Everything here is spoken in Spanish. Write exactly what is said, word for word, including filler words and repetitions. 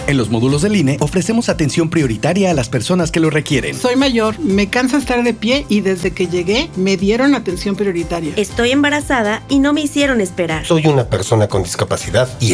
En los módulos del I N E ofrecemos atención prioritaria a las personas que lo requieren. Soy mayor, me cansa estar de pie y desde que llegué me dieron atención prioritaria. Estoy embarazada y no me hicieron esperar. Soy una persona con discapacidad y